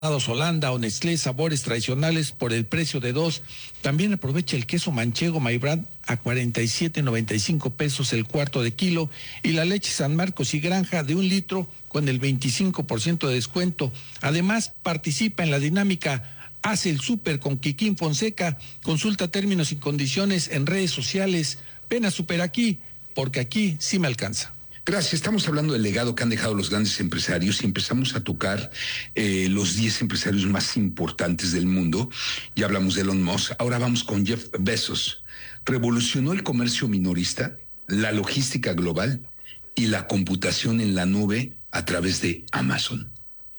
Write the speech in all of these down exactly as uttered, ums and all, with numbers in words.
Holanda o Nestlé, sabores tradicionales por el precio de dos. También aprovecha el queso manchego My Brand a cuarenta y siete noventa y cinco pesos el cuarto de kilo y la leche San Marcos y Granja de un litro con el veinticinco por ciento de descuento. Además, participa en la dinámica Haz el Súper con Kikín Fonseca. Consulta términos y condiciones en redes sociales. Ven a Super aquí, porque aquí sí me alcanza. Gracias. Estamos hablando del legado que han dejado los grandes empresarios y empezamos a tocar eh, los diez empresarios más importantes del mundo. Ya hablamos de Elon Musk. Ahora vamos con Jeff Bezos. Revolucionó el comercio minorista, la logística global y la computación en la nube a través de Amazon.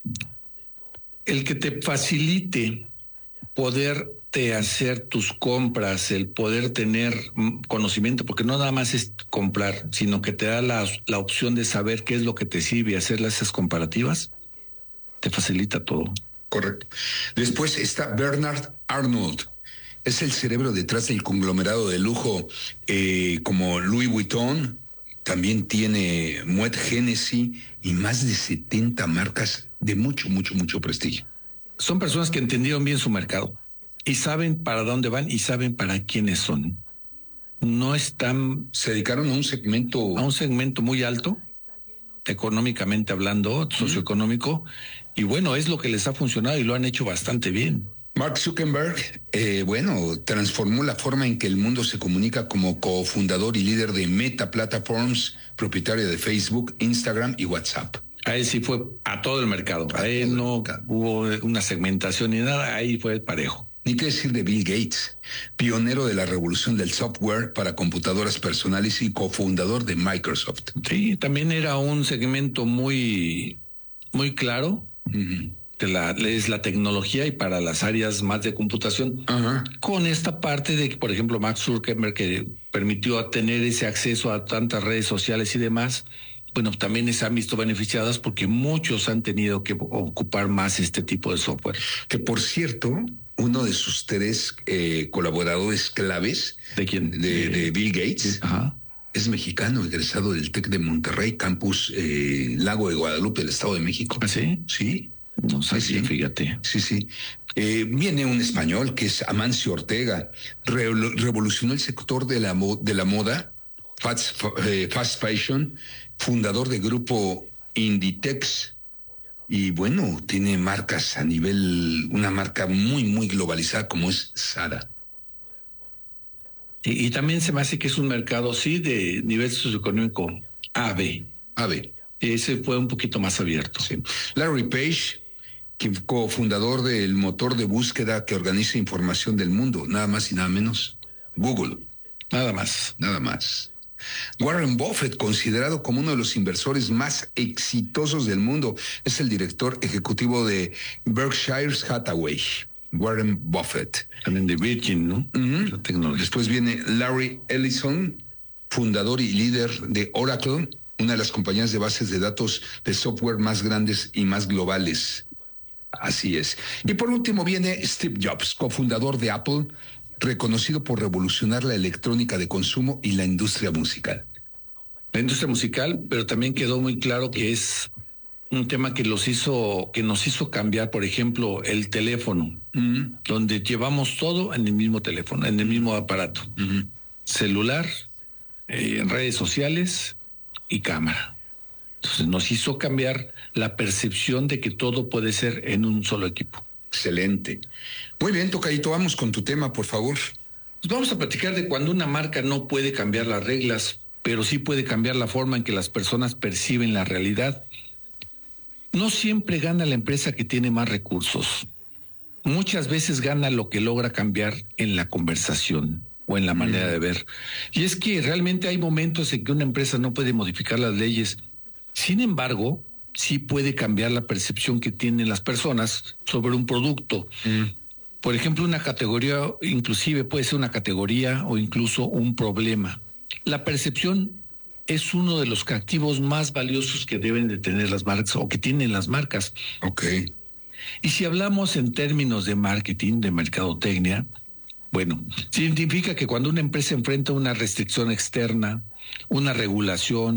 El que te facilite poderte hacer tus compras, el poder tener conocimiento, porque no nada más es comprar, sino que te da la, la opción de saber qué es lo que te sirve, hacer esas comparativas, te facilita todo. Correcto. Después está Bernard Arnault. Es el cerebro detrás del conglomerado de lujo eh, como Louis Vuitton. También tiene Moet Hennessy y más de setenta marcas de mucho, mucho, mucho prestigio. Son personas que entendieron bien su mercado y saben para dónde van y saben para quiénes son. No están... Se dedicaron a un segmento... A un segmento muy alto, económicamente hablando, socioeconómico, y bueno, es lo que les ha funcionado y lo han hecho bastante bien. Mark Zuckerberg, eh, bueno, transformó la forma en que el mundo se comunica como cofundador y líder de Meta Platforms, propietario de Facebook, Instagram y WhatsApp. A él sí fue a todo el mercado. A él no hubo una segmentación ni nada, ahí fue parejo. Ni qué decir de Bill Gates, pionero de la revolución del software para computadoras personales y cofundador de Microsoft. Sí, también era un segmento muy, muy claro. Uh-huh. De la, es la tecnología y para las áreas más de computación. Uh-huh. Con esta parte de que, por ejemplo, Mark Zuckerberg, que permitió tener ese acceso a tantas redes sociales y demás, bueno, también se han visto beneficiadas porque muchos han tenido que ocupar más este tipo de software. Que, por cierto, uno de sus tres eh, colaboradores claves... ¿De quién? De, de Bill Gates. Ajá. Es mexicano, egresado del TEC de Monterrey, campus eh, Lago de Guadalupe, del Estado de México. ¿Ah, sí? Sí. No sabía, sí, sí. Fíjate. Sí, sí. Eh, viene un español que es Amancio Ortega. Re revolucionó el sector de la, mo de la moda, fast, eh, fast fashion, fundador del grupo Inditex. Y bueno, tiene marcas a nivel, una marca muy, muy globalizada como es Zara. Y, y también se me hace que es un mercado, sí, de nivel socioeconómico A B. A B. Ese fue un poquito más abierto. Sí. Larry Page, cofundador del motor de búsqueda que organiza información del mundo, nada más y nada menos, Google. Nada más. Nada más. Warren Buffett, considerado como uno de los inversores más exitosos del mundo, es el director ejecutivo de Berkshire Hathaway. Warren Buffett. También de Virgin, ¿no? Uh-huh. La tecnología. Después viene Larry Ellison, fundador y líder de Oracle, una de las compañías de bases de datos de software más grandes y más globales. Así es. Y por último viene Steve Jobs, cofundador de Apple, reconocido por revolucionar la electrónica de consumo y la industria musical. La industria musical, pero también quedó muy claro que es un tema que los hizo, que nos hizo cambiar, por ejemplo, el teléfono, uh-huh. donde llevamos todo en el mismo teléfono, en el mismo aparato. Uh-huh. Celular, eh, redes sociales y cámara. Entonces nos hizo cambiar la percepción de que todo puede ser en un solo equipo. Excelente. Muy bien, Tocayito, vamos con tu tema, por favor. Pues vamos a platicar de cuando una marca no puede cambiar las reglas, pero sí puede cambiar la forma en que las personas perciben la realidad. No siempre gana la empresa que tiene más recursos. Muchas veces gana lo que logra cambiar en la conversación o en la manera de ver. Y es que realmente hay momentos en que una empresa no puede modificar las leyes. Sin embargo, sí puede cambiar la percepción que tienen las personas sobre un producto. Mm. Por ejemplo, una categoría, inclusive puede ser una categoría o incluso un problema. La percepción es uno de los activos más valiosos que deben de tener las marcas o que tienen las marcas. Ok. Y si hablamos en términos de marketing, de mercadotecnia, bueno, significa que cuando una empresa enfrenta una restricción externa, una regulación,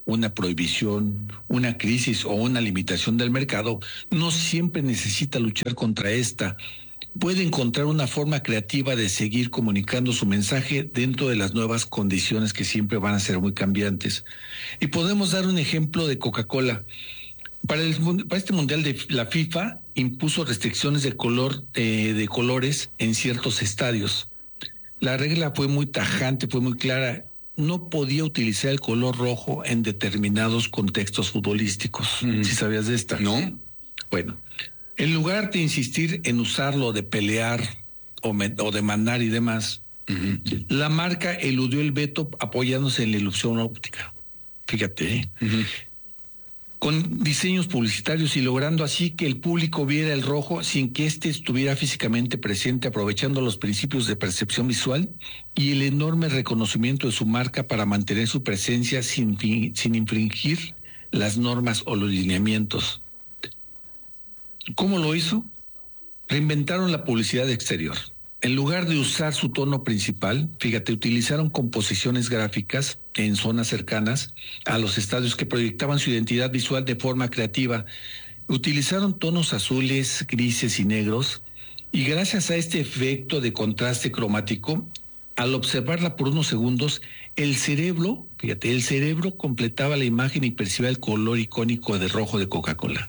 una prohibición, una crisis o una limitación del mercado, no siempre necesita luchar contra esta. Puede encontrar una forma creativa de seguir comunicando su mensaje dentro de las nuevas condiciones que siempre van a ser muy cambiantes. Y podemos dar un ejemplo de Coca-Cola. Para, el, para este mundial de la FIFA impuso restricciones de color eh, de colores en ciertos estadios. La regla fue muy tajante, fue muy clara. No podía utilizar el color rojo en determinados contextos futbolísticos. Mm. ¿Sí sabías de esta? No. Bueno, en lugar de insistir en usarlo, de pelear o, me, o demandar y demás, uh-huh. la marca eludió el veto apoyándose en la ilusión óptica. Fíjate, ¿eh? Uh-huh. Con diseños publicitarios y logrando así que el público viera el rojo sin que éste estuviera físicamente presente, aprovechando los principios de percepción visual y el enorme reconocimiento de su marca para mantener su presencia sin, sin infringir las normas o los lineamientos. ¿Cómo lo hizo? Reinventaron la publicidad exterior. En lugar de usar su tono principal, fíjate, utilizaron composiciones gráficas en zonas cercanas a los estadios que proyectaban su identidad visual de forma creativa. Utilizaron tonos azules, grises y negros, y gracias a este efecto de contraste cromático, al observarla por unos segundos, el cerebro, fíjate, el cerebro completaba la imagen y percibía el color icónico de rojo de Coca-Cola.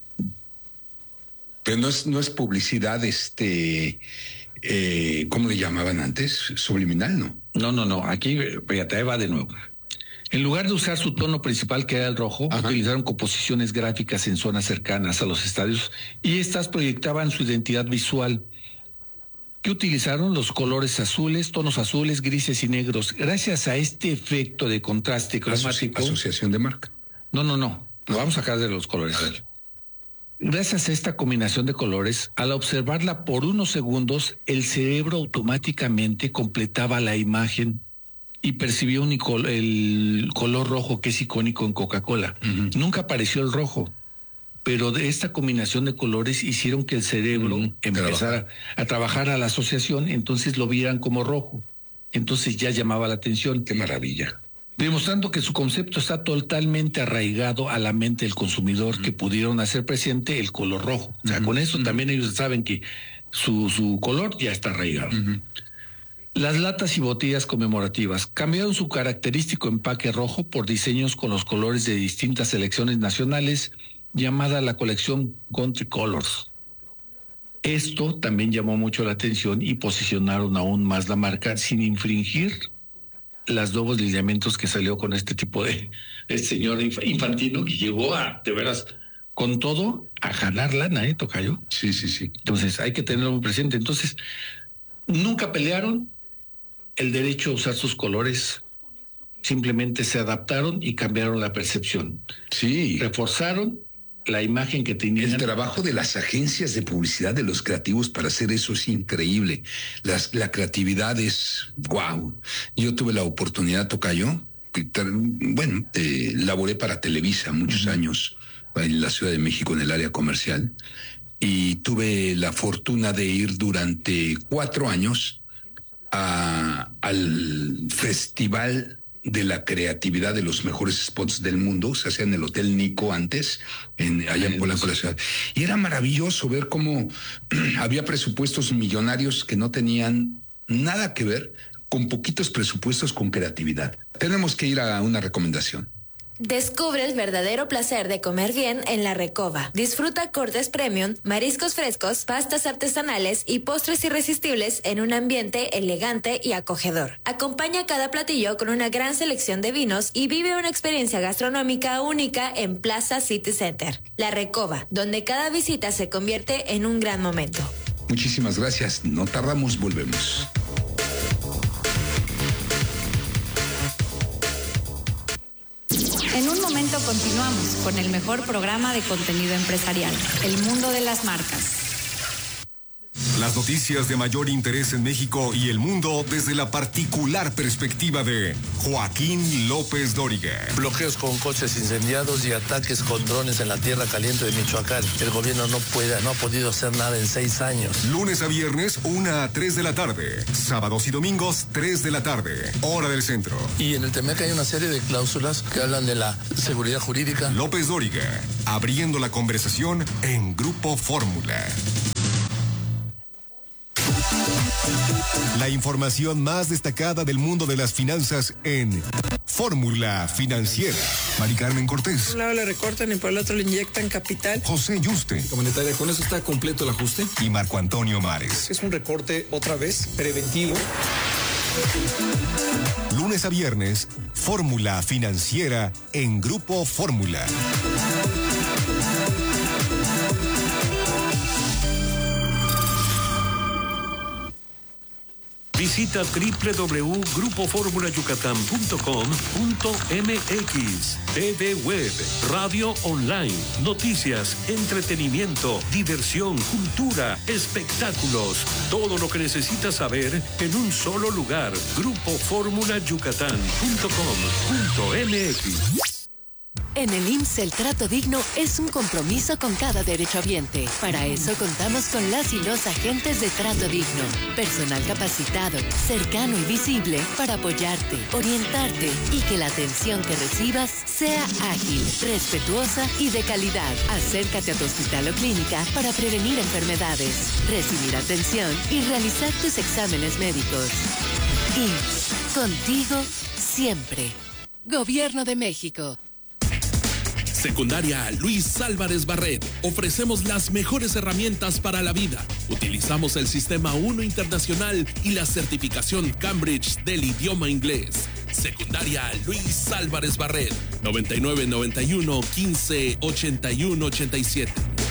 Pero no es, no es publicidad, este... Eh, ¿cómo le llamaban antes? Subliminal, ¿no? No, no, no. Aquí, fíjate, ahí va de nuevo. En lugar de usar su tono principal, que era el rojo, Ajá. utilizaron composiciones gráficas en zonas cercanas a los estadios y estas proyectaban su identidad visual. ¿Qué utilizaron? Los colores azules, tonos azules, grises y negros. Gracias a este efecto de contraste cromático... Asociación de marca. No, no, no. Lo vamos a sacar de los colores. A ver. Gracias a esta combinación de colores, al observarla por unos segundos, el cerebro automáticamente completaba la imagen y percibió un icol- el color rojo que es icónico en Coca-Cola. Uh-huh. Nunca apareció el rojo, pero de esta combinación de colores hicieron que el cerebro uh-huh. empezara Trabaja. a trabajar a la asociación, entonces lo vieran como rojo. Entonces ya llamaba la atención. ¡Qué maravilla! Demostrando que su concepto está totalmente arraigado a la mente del consumidor, uh-huh. que pudieron hacer presente el color rojo. O sea, uh-huh. con eso uh-huh. también ellos saben que su, su color ya está arraigado. Uh-huh. Las latas y botellas conmemorativas cambiaron su característico empaque rojo por diseños con los colores de distintas selecciones nacionales, llamada la colección Country Colors. Esto también llamó mucho la atención y posicionaron aún más la marca sin infringir los nuevos lineamientos que salió con este tipo de, de señor Infantino, que llegó a, de veras, con todo, a jalar lana, ¿eh, tocayo? Sí, sí, sí. Entonces, hay que tenerlo muy presente. Entonces, nunca pelearon el derecho a usar sus colores, simplemente se adaptaron y cambiaron la percepción. Sí. Reforzaron la imagen que tenían. El trabajo de las agencias de publicidad de los creativos para hacer eso es increíble. Las, la creatividad es wow. Yo tuve la oportunidad, tocayo, bueno, eh, laboré para Televisa muchos uh-huh. años en la Ciudad de México en el área comercial y tuve la fortuna de ir durante cuatro años a, al festival de la creatividad de los mejores spots del mundo. Se hacía en el Hotel Nico antes, en, allá en Polanco, la ciudad. Y era maravilloso ver cómo había presupuestos millonarios que no tenían nada que ver con poquitos presupuestos con creatividad. Tenemos que ir a una recomendación. Descubre el verdadero placer de comer bien en La Recoba. Disfruta cortes premium, mariscos frescos, pastas artesanales y postres irresistibles en un ambiente elegante y acogedor. Acompaña cada platillo con una gran selección de vinos y vive una experiencia gastronómica única en Plaza City Center. La Recoba, donde cada visita se convierte en un gran momento. Muchísimas gracias. No tardamos, volvemos. En un momento continuamos con el mejor programa de contenido empresarial, El Mundo de las Marcas. Las noticias de mayor interés en México y el mundo desde la particular perspectiva de Joaquín López Dóriga. Bloqueos con coches incendiados y ataques con drones en la tierra caliente de Michoacán. El gobierno no puede, no ha podido hacer nada en seis años. Lunes a viernes, una a tres de la tarde. Sábados y domingos, tres de la tarde. Hora del centro. Y en el Temec hay una serie de cláusulas que hablan de la seguridad jurídica. López Dóriga, abriendo la conversación en Grupo Fórmula. La información más destacada del mundo de las finanzas en Fórmula Financiera. Mari Carmen Cortés. Por un lado le recortan y por el otro le inyectan capital. José Yuste. Monetaria, con eso está completo el ajuste. Y Marco Antonio Mares. Es un recorte otra vez preventivo. Lunes a viernes, Fórmula Financiera en Grupo Fórmula. Visita doble u doble u doble u punto grupo fórmula yucatán punto com punto m x. T V Web, radio online, noticias, entretenimiento, diversión, cultura, espectáculos. Todo lo que necesitas saber en un solo lugar. grupo fórmula yucatán punto com punto m x. En el I M S S el trato digno es un compromiso con cada derechohabiente. Para eso contamos con las y los agentes de trato digno. Personal capacitado, cercano y visible para apoyarte, orientarte y que la atención que recibas sea ágil, respetuosa y de calidad. Acércate a tu hospital o clínica para prevenir enfermedades, recibir atención y realizar tus exámenes médicos. I M S S, contigo siempre. Gobierno de México. Secundaria Luis Álvarez Barret. Ofrecemos las mejores herramientas para la vida. Utilizamos el Sistema uno Internacional y la certificación Cambridge del idioma inglés. Secundaria Luis Álvarez Barret. noventa y nueve noventa y uno quince ochenta y uno ochenta y siete.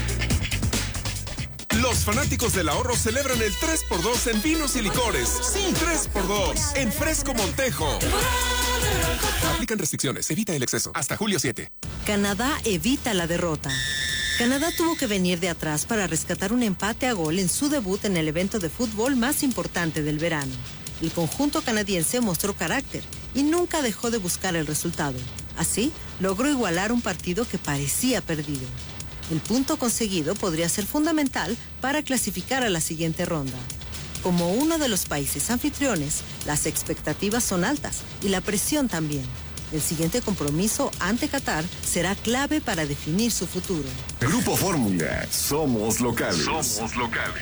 Los fanáticos del ahorro celebran el tres por dos en vinos y licores. Sí, tres por dos en Fresco Montejo. Aplican restricciones, evita el exceso. Hasta julio siete. Canadá evita la derrota. Canadá tuvo que venir de atrás para rescatar un empate a gol en su debut en el evento de fútbol más importante del verano. El conjunto canadiense mostró carácter y nunca dejó de buscar el resultado. Así, logró igualar un partido que parecía perdido. El punto conseguido podría ser fundamental para clasificar a la siguiente ronda. Como uno de los países anfitriones, las expectativas son altas y la presión también. El siguiente compromiso ante Qatar será clave para definir su futuro. Grupo Fórmula, somos locales. Somos locales.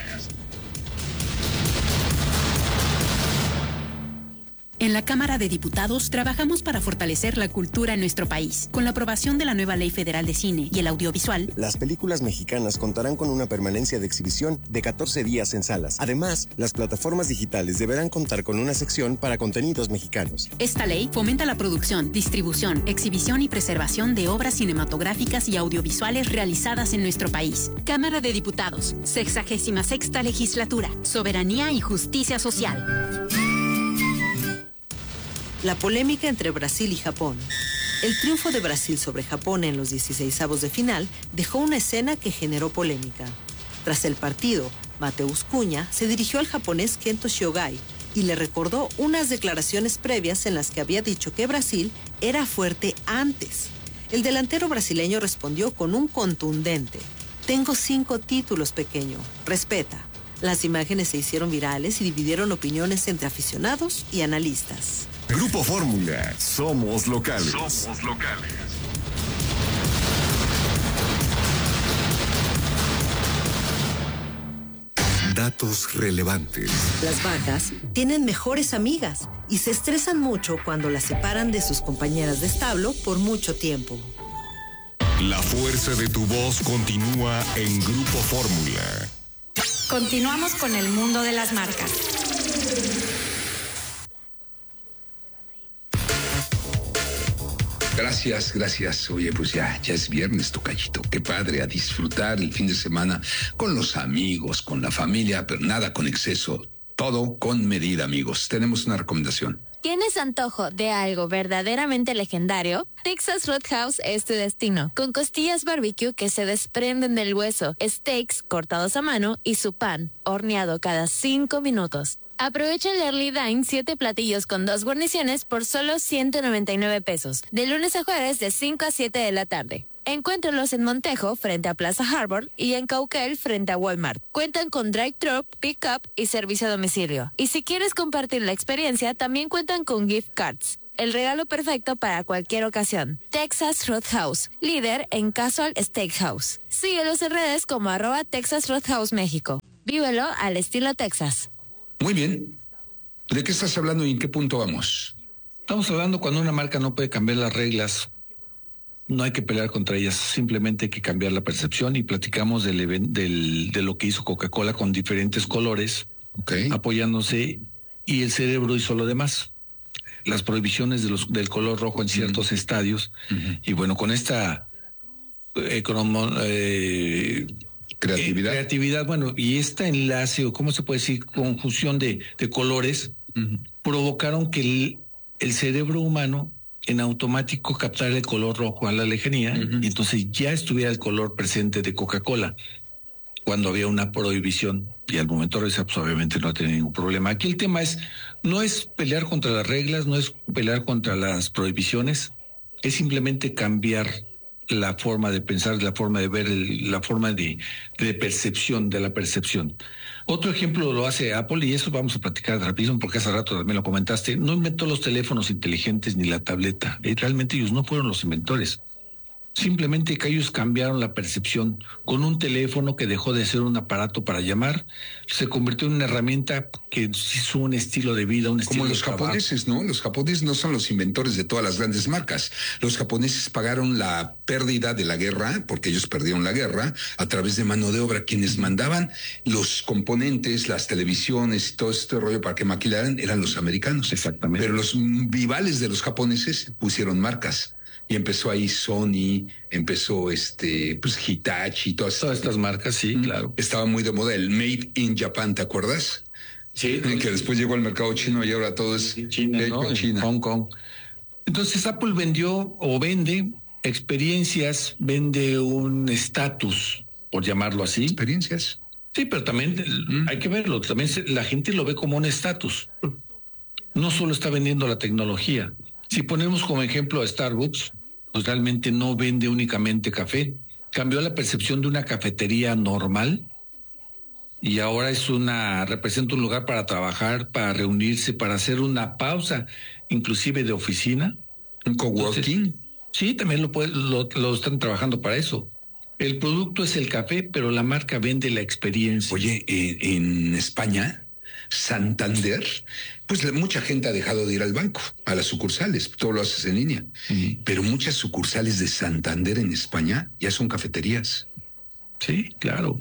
En la Cámara de Diputados trabajamos para fortalecer la cultura en nuestro país. Con la aprobación de la nueva Ley Federal de Cine y el Audiovisual, las películas mexicanas contarán con una permanencia de exhibición de catorce días en salas. Además, las plataformas digitales deberán contar con una sección para contenidos mexicanos. Esta ley fomenta la producción, distribución, exhibición y preservación de obras cinematográficas y audiovisuales realizadas en nuestro país. Cámara de Diputados, sexagésima sexta legislatura, soberanía y justicia social. La polémica entre Brasil y Japón. El triunfo de Brasil sobre Japón en los dieciseisavos de final dejó una escena que generó polémica. Tras el partido, Mateus Cunha se dirigió al japonés Kento Shiogai y le recordó unas declaraciones previas en las que había dicho que Brasil era fuerte antes. El delantero brasileño respondió con un contundente: "Tengo cinco títulos, pequeño, respeta". Las imágenes se hicieron virales y dividieron opiniones entre aficionados y analistas. Grupo Fórmula, somos locales. Somos locales. Datos relevantes. Las vacas tienen mejores amigas y se estresan mucho cuando las separan de sus compañeras de establo por mucho tiempo. La fuerza de tu voz continúa en Grupo Fórmula. Continuamos con el mundo de las marcas. Gracias, gracias. Oye, pues ya, ya es viernes, tocayito. Qué padre, a disfrutar el fin de semana con los amigos, con la familia, pero nada con exceso. Todo con medida, amigos. Tenemos una recomendación. ¿Tienes antojo de algo verdaderamente legendario? Texas Roadhouse es tu destino, con costillas barbecue que se desprenden del hueso, steaks cortados a mano y su pan, horneado cada cinco minutos. Aprovecha el Early Dine, siete platillos con dos guarniciones por solo ciento noventa y nueve pesos, de lunes a jueves de cinco a siete de la tarde. Encuéntralos en Montejo, frente a Plaza Harbor, y en Cauquel, frente a Walmart. Cuentan con drive-thru, pick-up y servicio a domicilio. Y si quieres compartir la experiencia, también cuentan con gift cards. El regalo perfecto para cualquier ocasión. Texas Roadhouse, líder en casual steakhouse. Síguelos en redes como arroba Texas Roadhouse México. Vívelo al estilo Texas. Muy bien. ¿De qué estás hablando y en qué punto vamos? Estamos hablando cuando una marca no puede cambiar las reglas. No hay que pelear contra ellas, simplemente hay que cambiar la percepción, y platicamos del, even, del de lo que hizo Coca-Cola con diferentes colores, okay, apoyándose, y el cerebro hizo lo demás. Las prohibiciones de los, del color rojo en ciertos uh-huh. estadios, uh-huh. y bueno, con esta eh, cromo, eh, creatividad. Eh, creatividad, bueno, y este enlace, o cómo se puede decir, conjunción de, de colores, uh-huh. provocaron que el, el cerebro humano en automático captar el color rojo a la lejanía, uh-huh. y entonces ya estuviera el color presente de Coca-Cola cuando había una prohibición, y al momento de eso, pues obviamente no tenía ningún problema. Aquí el tema es, no es pelear contra las reglas, no es pelear contra las prohibiciones, es simplemente cambiar la forma de pensar, la forma de ver, el, la forma de, de percepción, de la percepción. Otro ejemplo lo hace Apple, y eso vamos a platicar rapidísimo porque hace rato también lo comentaste. No inventó los teléfonos inteligentes ni la tableta. Realmente ellos no fueron los inventores. Simplemente que ellos cambiaron la percepción. Con un teléfono que dejó de ser un aparato para llamar, se convirtió en una herramienta que hizo un estilo de vida, un estilo Como los de trabajo. japoneses, ¿no? Los japoneses no son los inventores de todas las grandes marcas. Los japoneses pagaron la pérdida de la guerra, porque ellos perdieron la guerra, a través de mano de obra. Quienes mandaban los componentes, las televisiones y todo este rollo para que maquilaran eran los americanos. Exactamente. Pero los rivales de los japoneses pusieron marcas. Y empezó ahí Sony, empezó este, pues Hitachi y todas, todas estas marcas, sí, claro. Estaba muy de moda el Made in Japan, ¿te acuerdas? Sí. Que después llegó al mercado chino y ahora todo es China, ¿no? China. Hong Kong. Entonces Apple vendió o vende experiencias, vende un estatus, por llamarlo así. Experiencias. Sí, pero también mm. hay que verlo, también se, la gente lo ve como un estatus. No solo está vendiendo la tecnología. Si ponemos como ejemplo a Starbucks, pues realmente no vende únicamente café. Cambió la percepción de una cafetería normal y ahora es una, representa un lugar para trabajar, para reunirse, para hacer una pausa, inclusive de oficina. Un coworking. Entonces, sí, también lo, puede, lo, lo están trabajando para eso. El producto es el café, pero la marca vende la experiencia. Oye, eh, en España, Santander, pues mucha gente ha dejado de ir al banco, a las sucursales, todo lo haces en línea. Uh-huh. Pero muchas sucursales de Santander en España ya son cafeterías. Sí, claro.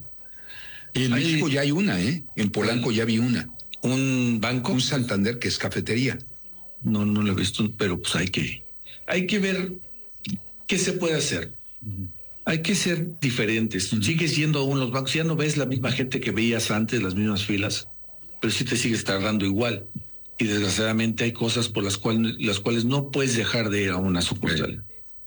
Y en hay, México ya hay una, ¿eh? En Polanco ya vi una. ¿Un banco? Un Santander que es cafetería. No, no lo he visto, pero pues hay que, hay que ver qué se puede hacer. Uh-huh. Hay que ser diferentes. Uh-huh. Sigues yendo a unos bancos, ya no ves la misma gente que veías antes, las mismas filas, pero sí te sigues tardando igual. Y desgraciadamente hay cosas por las cuales, las cuales no puedes dejar de ir a una sucursal.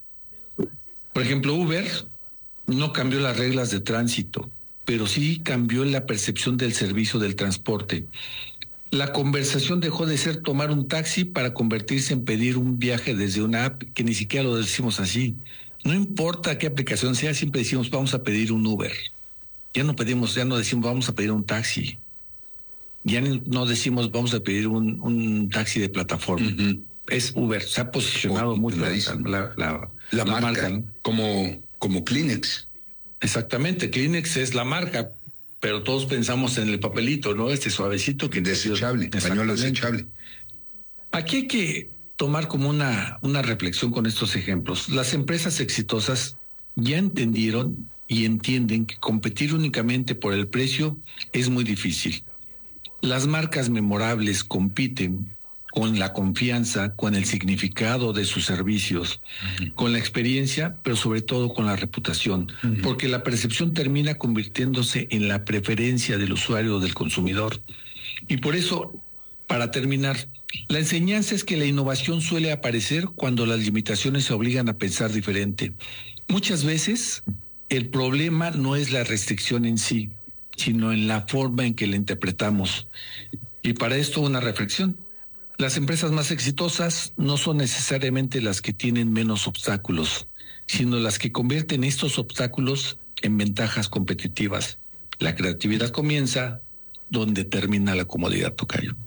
Por ejemplo, Uber no cambió las reglas de tránsito, pero sí cambió la percepción del servicio del transporte. La conversación dejó de ser tomar un taxi para convertirse en pedir un viaje desde una app, que ni siquiera lo decimos así. No importa qué aplicación sea, siempre decimos vamos a pedir un Uber. Ya no pedimos, ya no decimos vamos a pedir un taxi. Ya no decimos vamos a pedir un, un taxi de plataforma. Uh-huh. Es Uber, se ha posicionado oh, mucho la, la, la, la marca, marca ¿no? como, como Kleenex. Exactamente, Kleenex es la marca, pero todos pensamos en el papelito, ¿no? Este suavecito que... Desechable, pañuelo desechable. Aquí hay que tomar como una, una reflexión con estos ejemplos. Las empresas exitosas ya entendieron y entienden que competir únicamente por el precio es muy difícil. Las marcas memorables compiten con la confianza, con el significado de sus servicios, uh-huh. con la experiencia, pero sobre todo con la reputación, uh-huh. porque la percepción termina convirtiéndose en la preferencia del usuario o del consumidor. Y por eso Para terminar, la enseñanza es que la innovación suele aparecer cuando las limitaciones se obligan a pensar diferente. Muchas veces el problema no es la restricción en sí, sino en la forma en que la interpretamos. Y para esto una reflexión. Las empresas más exitosas no son necesariamente las que tienen menos obstáculos, sino las que convierten estos obstáculos en ventajas competitivas. La creatividad comienza donde termina la comodidad, tocayo.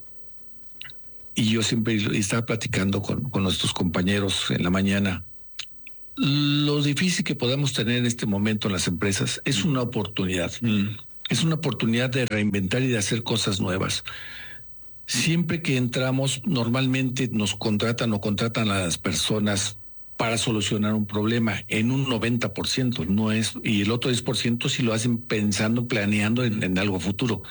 Y yo siempre estaba platicando con, con nuestros compañeros en la mañana. Lo difícil que podamos tener en este momento en las empresas es una oportunidad. Mm. Es una oportunidad de reinventar y de hacer cosas nuevas. Siempre que entramos, normalmente nos contratan o contratan a las personas para solucionar un problema en un noventa por ciento, no es, y el otro diez por ciento si lo hacen pensando, planeando en, en algo futuro.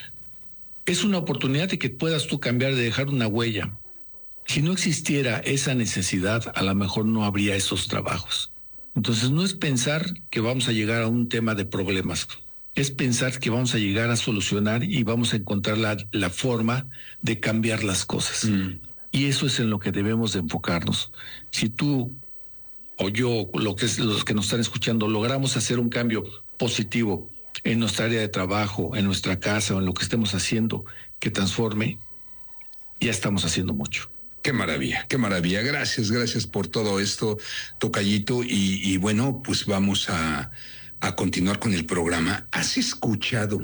Es una oportunidad de que puedas tú cambiar, de dejar una huella. Si no existiera esa necesidad, a lo mejor no habría esos trabajos. Entonces no es pensar que vamos a llegar a un tema de problemas, es pensar que vamos a llegar a solucionar y vamos a encontrar la, la forma de cambiar las cosas. Mm. Y eso es en lo que debemos de enfocarnos. Si tú o yo, lo que es, los que nos están escuchando, logramos hacer un cambio positivo en nuestra área de trabajo, en nuestra casa o en lo que estemos haciendo que transforme, ya estamos haciendo mucho. Qué maravilla, qué maravilla. Gracias, gracias por todo esto, tocayito. Y, y bueno, pues vamos a, a continuar con el programa. ¿Has escuchado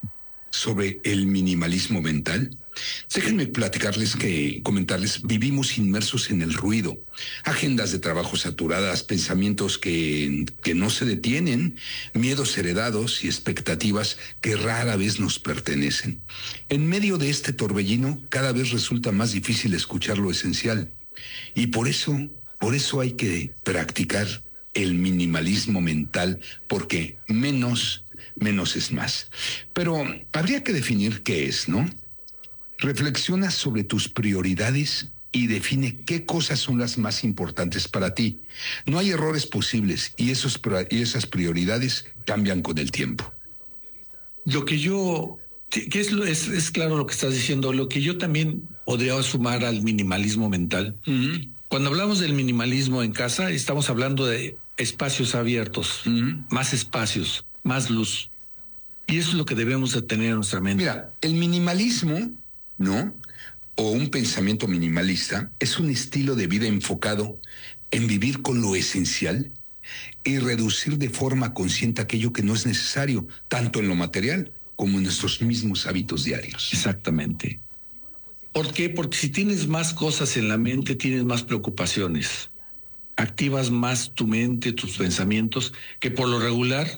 sobre el minimalismo mental? Déjenme platicarles que, comentarles, vivimos inmersos en el ruido, agendas de trabajo saturadas, pensamientos que, que no se detienen, miedos heredados y expectativas que rara vez nos pertenecen. En medio de este torbellino, cada vez resulta más difícil escuchar lo esencial. Y por eso, por eso hay que practicar el minimalismo mental, porque menos, menos es más. Pero habría que definir qué es, ¿no? Reflexiona sobre tus prioridades y define qué cosas son las más importantes para ti. No hay errores posibles y, esos, y esas prioridades cambian con el tiempo. Lo que yo, que es, es, es claro lo que estás diciendo, lo que yo también podría sumar al minimalismo mental. Uh-huh. Cuando hablamos del minimalismo en casa, estamos hablando de espacios abiertos, uh-huh. más espacios, más luz. Y eso es lo que debemos de tener en nuestra mente. Mira, el minimalismo, ¿no? O un pensamiento minimalista es un estilo de vida enfocado en vivir con lo esencial y reducir de forma consciente aquello que no es necesario, tanto en lo material como en nuestros mismos hábitos diarios. Exactamente. ¿Por qué? Porque si tienes más cosas en la mente, tienes más preocupaciones. Activas más tu mente, tus pensamientos, que por lo regular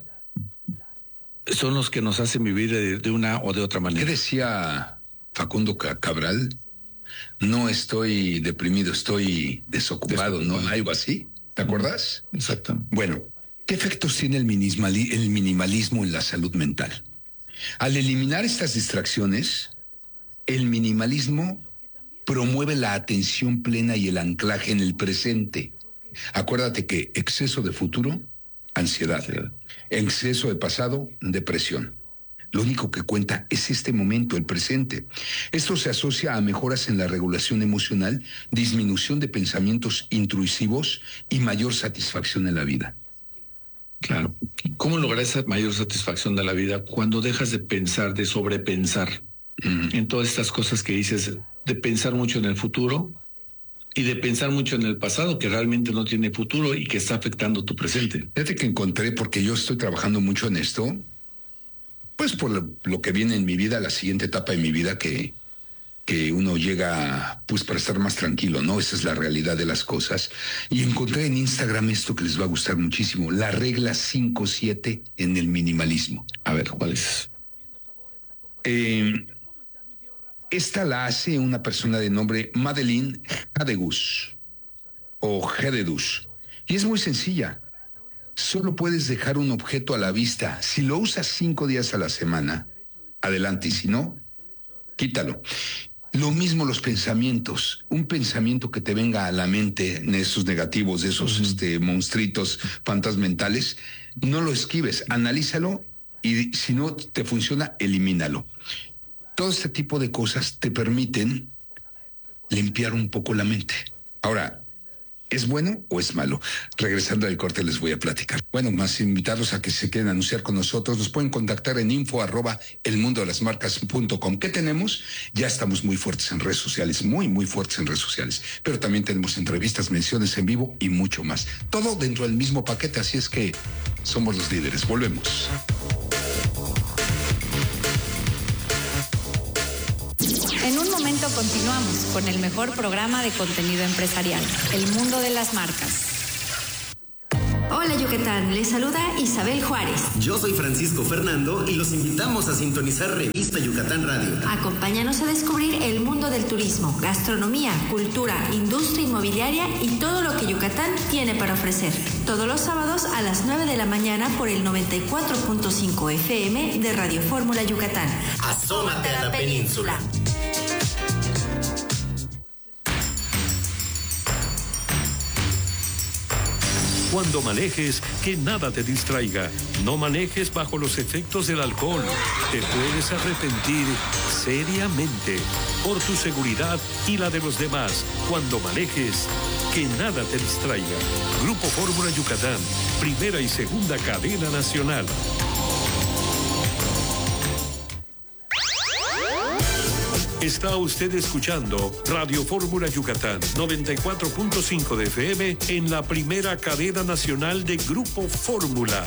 son los que nos hacen vivir de, de una o de otra manera. ¿Qué decía Facundo Cabral? No estoy deprimido, estoy desocupado, ¿no? Algo así. ¿Te acuerdas? Exacto. Bueno, ¿qué efectos tiene el, minimali- el minimalismo en la salud mental? Al eliminar estas distracciones, el minimalismo promueve la atención plena y el anclaje en el presente. Acuérdate que exceso de futuro, ansiedad. Exceso de pasado, depresión. Lo único que cuenta es este momento, el presente. Esto se asocia a mejoras en la regulación emocional, disminución de pensamientos intrusivos y mayor satisfacción en la vida. Claro. ¿Cómo lograr esa mayor satisfacción de la vida? Cuando dejas de pensar, de sobrepensar mm. en todas estas cosas que dices, de pensar mucho en el futuro y de pensar mucho en el pasado, que realmente no tiene futuro y que está afectando tu presente. Fíjate que encontré, porque yo estoy trabajando mucho en esto, pues por lo, lo que viene en mi vida, la siguiente etapa de mi vida que, que uno llega pues para estar más tranquilo, ¿no? Esa es la realidad de las cosas. Y encontré en Instagram esto que les va a gustar muchísimo, la regla cinco siete en el minimalismo. A ver, ¿cuál es? Eh, esta la hace una persona de nombre Madeleine Hadegus o Hededus. Y es muy sencilla. Solo puedes dejar un objeto a la vista. Si lo usas cinco días a la semana, adelante. Y si no, quítalo. Lo mismo los pensamientos. Un pensamiento que te venga a la mente, de esos negativos, de esos uh-huh. este, monstruitos fantasmentales, no lo esquives. Analízalo y si no te funciona, elimínalo. Todo este tipo de cosas te permiten limpiar un poco la mente. Ahora, ¿es bueno o es malo? Regresando al corte les voy a platicar. Bueno, más invitarlos a que se queden a anunciar con nosotros. Nos pueden contactar en info arroba el mundo de las marcas punto com. ¿Qué tenemos? Ya estamos muy fuertes en redes sociales, muy, muy fuertes en redes sociales. Pero también tenemos entrevistas, menciones en vivo y mucho más. Todo dentro del mismo paquete, así es que somos los líderes. Volvemos. En un momento continuamos con el mejor programa de contenido empresarial, El Mundo de las Marcas. Hola Yucatán, les saluda Isabel Juárez. Yo soy Francisco Fernando y los invitamos a sintonizar Revista Yucatán Radio. Acompáñanos a descubrir el mundo del turismo, gastronomía, cultura, industria inmobiliaria y todo lo que Yucatán tiene para ofrecer. Todos los sábados a las nueve de la mañana por el noventa y cuatro punto cinco F M de Radio Fórmula Yucatán. Asómate a la península. Cuando manejes, que nada te distraiga. No manejes bajo los efectos del alcohol. Te puedes arrepentir seriamente. Por tu seguridad y la de los demás. Cuando manejes, que nada te distraiga. Grupo Fórmula Yucatán, primera y segunda cadena nacional. Está usted escuchando Radio Fórmula Yucatán, noventa y cuatro punto cinco de F M en la primera cadena nacional de Grupo Fórmula.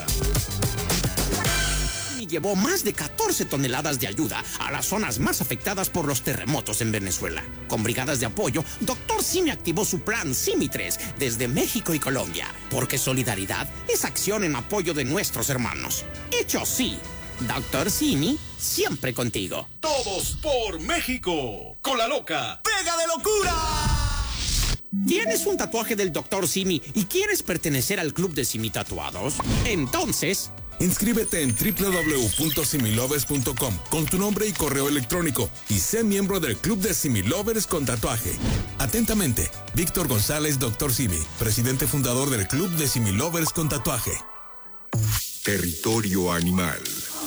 Y llevó más de catorce toneladas de ayuda a las zonas más afectadas por los terremotos en Venezuela. Con brigadas de apoyo, Doctor Simi activó su plan Simi tres desde México y Colombia, porque solidaridad es acción en apoyo de nuestros hermanos. Hecho sí. Doctor Simi, siempre contigo. Todos por México. Con la loca. ¡Pega de locura! ¿Tienes un tatuaje del Doctor Simi y quieres pertenecer al club de Simi Tatuados? Entonces, inscríbete en doble u doble u doble u punto similovers punto com con tu nombre y correo electrónico y sé miembro del club de Similovers con tatuaje. Atentamente, Víctor González, Doctor Simi, presidente fundador del club de Similovers con tatuaje. Territorio animal.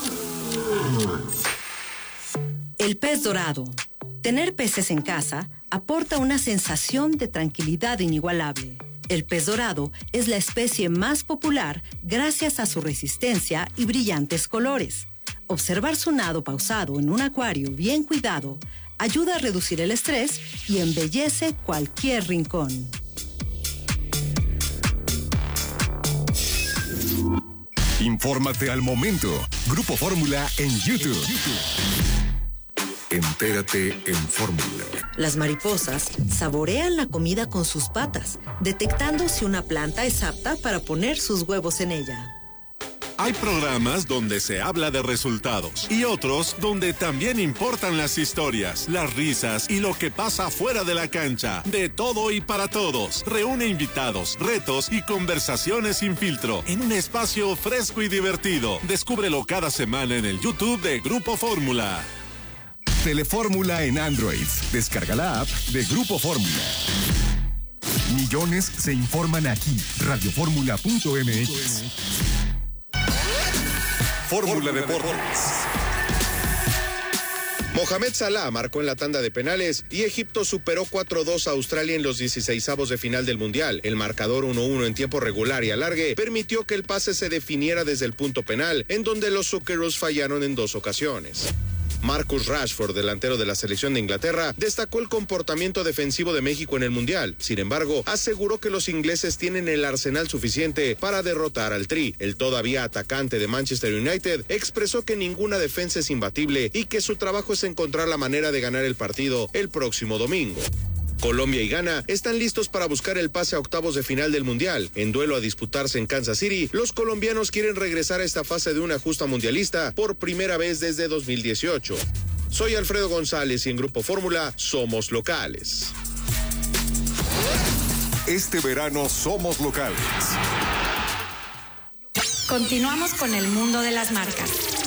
El pez dorado. Tener peces en casa aporta una sensación de tranquilidad inigualable. El pez dorado es la especie más popular gracias a su resistencia y brillantes colores. Observar su nado pausado en un acuario bien cuidado ayuda a reducir el estrés y embellece cualquier rincón. Infórmate al momento. Grupo Fórmula en YouTube. Entérate en Fórmula. Las mariposas saborean la comida con sus patas, detectando si una planta es apta para poner sus huevos en ella. Hay programas donde se habla de resultados y otros donde también importan las historias, las risas y lo que pasa fuera de la cancha. De todo y para todos. Reúne invitados, retos y conversaciones sin filtro en un espacio fresco y divertido. Descúbrelo cada semana en el YouTube de Grupo Fórmula. Telefórmula en Android. Descarga la app de Grupo Fórmula. Millones se informan aquí. radio fórmula punto m x. Fórmula Deportes. Mohamed Salah marcó en la tanda de penales y Egipto superó cuatro dos a Australia en los dieciseisavos de final del Mundial. El marcador uno uno en tiempo regular y alargue permitió que el pase se definiera desde el punto penal, en donde los Socceroos fallaron en dos ocasiones. Marcus Rashford, delantero de la selección de Inglaterra, destacó el comportamiento defensivo de México en el Mundial. Sin embargo, aseguró que los ingleses tienen el arsenal suficiente para derrotar al Tri. El todavía atacante de Manchester United expresó que ninguna defensa es imbatible y que su trabajo es encontrar la manera de ganar el partido el próximo domingo. Colombia y Ghana están listos para buscar el pase a octavos de final del Mundial. En duelo a disputarse en Kansas City, los colombianos quieren regresar a esta fase de una justa mundialista por primera vez desde dos mil dieciocho. Soy Alfredo González y en Grupo Fórmula somos locales. Este verano somos locales. Continuamos con el mundo de las marcas.